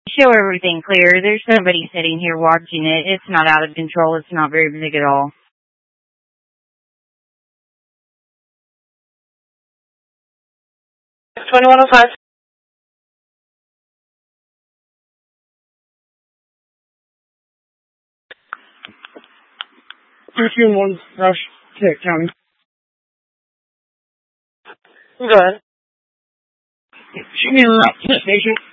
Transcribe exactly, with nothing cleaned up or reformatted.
show everything clear. There's somebody sitting here watching it. It's not out of control. It's not very big at all. twenty-one oh five. three two one, Rush, Pitt County. Go ahead. Shoot me around Pitt Station.